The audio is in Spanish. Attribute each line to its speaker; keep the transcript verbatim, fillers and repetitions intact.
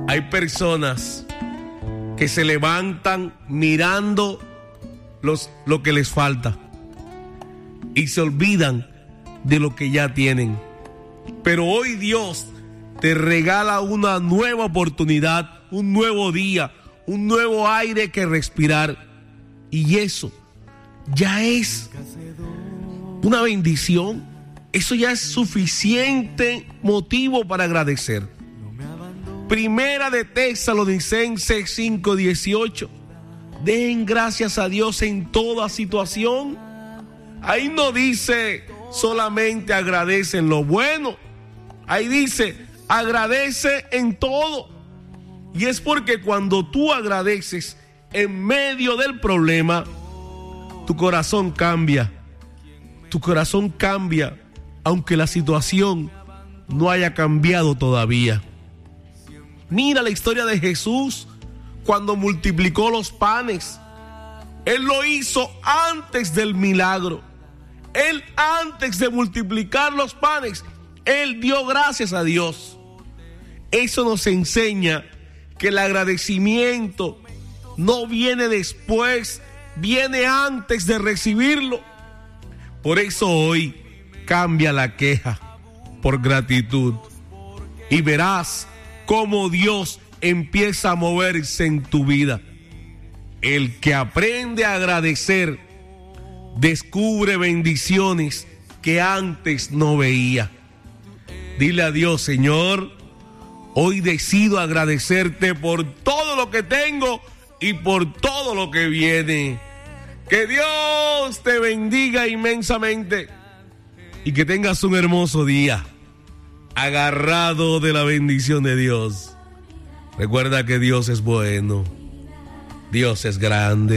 Speaker 1: Hay personas que se levantan mirando los, lo que les falta y se olvidan de lo que ya tienen. Pero hoy Dios te regala una nueva oportunidad, un nuevo día, un nuevo aire que respirar. Y eso ya es una bendición. Eso ya es suficiente motivo para agradecer. Primera de Tesalonicenses cinco dieciocho. Den gracias a Dios en toda situación. Ahí no dice solamente agradece en lo bueno. Ahí dice agradece en todo. Y es porque cuando tú agradeces en medio del problema, tu corazón cambia. Tu corazón cambia, aunque la situación no haya cambiado todavía. Mira la historia de Jesús cuando multiplicó los panes. Él lo hizo antes del milagro. Él antes de multiplicar los panes, Él dio gracias a Dios. Eso nos enseña que el agradecimiento no viene después, viene antes de recibirlo. Por eso hoy cambia la queja por gratitud y verás cómo Dios empieza a moverse en tu vida. El que aprende a agradecer descubre bendiciones que antes no veía. Dile a Dios: Señor, hoy decido agradecerte por todo lo que tengo y por todo lo que viene. Que Dios te bendiga inmensamente y que tengas un hermoso día, agarrado de la bendición de Dios. Recuerda que Dios es bueno, Dios es grande.